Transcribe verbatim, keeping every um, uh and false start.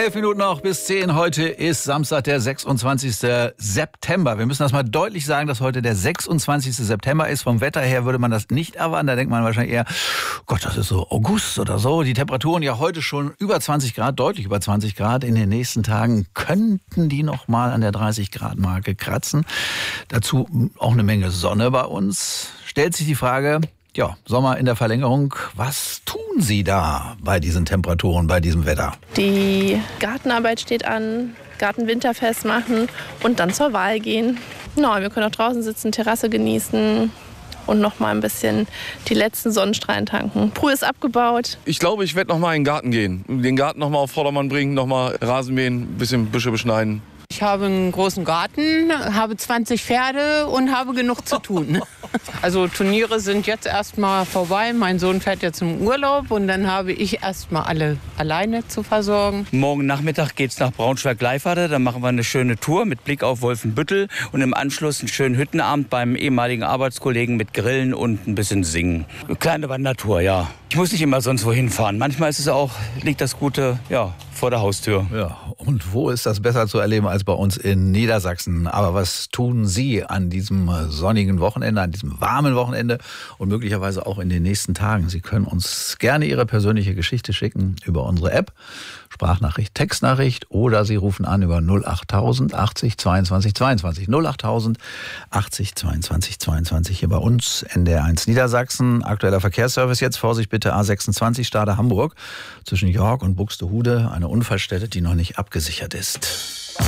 Elf Minuten noch bis zehn. Heute ist Samstag, der sechsundzwanzigste September. Wir müssen das mal deutlich sagen, dass heute der sechsundzwanzigste September ist. Vom Wetter her würde man das nicht erwarten. Da denkt man wahrscheinlich eher, Gott, das ist so August oder so. Die Temperaturen ja heute schon über zwanzig Grad, deutlich über zwanzig Grad. In den nächsten Tagen könnten die noch mal an der dreißig Grad Marke kratzen. Dazu auch eine Menge Sonne bei uns. Stellt sich die Frage, ja, Sommer in der Verlängerung. Was tun Sie da bei diesen Temperaturen, bei diesem Wetter? Die Gartenarbeit steht an, Garten winterfest machen und dann zur Wahl gehen. No, wir können auch draußen sitzen, Terrasse genießen und noch mal ein bisschen die letzten Sonnenstrahlen tanken. Pool ist abgebaut. Ich glaube, ich werde noch mal in den Garten gehen. Den Garten noch mal auf Vordermann bringen, noch mal Rasen mähen, ein bisschen Büsche beschneiden. Ich habe einen großen Garten, habe zwanzig Pferde und habe genug zu tun. Also Turniere sind jetzt erstmal vorbei. Mein Sohn fährt jetzt im Urlaub und dann habe ich erstmal alle alleine zu versorgen. Morgen Nachmittag geht's nach Braunschweig-Gleifade. Dann machen wir eine schöne Tour mit Blick auf Wolfenbüttel und im Anschluss einen schönen Hüttenabend beim ehemaligen Arbeitskollegen mit Grillen und ein bisschen Singen. Eine kleine Wandertour, ja. Ich muss nicht immer sonst wohin fahren. Manchmal ist es auch, liegt das Gute, ja, vor der Haustür. Ja, und wo ist das besser zu erleben als bei uns in Niedersachsen? Aber was tun Sie an diesem sonnigen Wochenende, an diesem warmen Wochenende und möglicherweise auch in den nächsten Tagen? Sie können uns gerne Ihre persönliche Geschichte schicken über unsere App, Sprachnachricht, Textnachricht, oder Sie rufen an über null achttausend achtzig zweiundzwanzig zweiundzwanzig. null achttausend achtzig zweiundzwanzig zweiundzwanzig hier bei uns, N D R eins Niedersachsen. Aktueller Verkehrsservice jetzt, Vorsicht bitte, A sechsundzwanzig Stade Hamburg zwischen York und Buxtehude, eine Unfallstelle, die noch nicht abgesichert ist.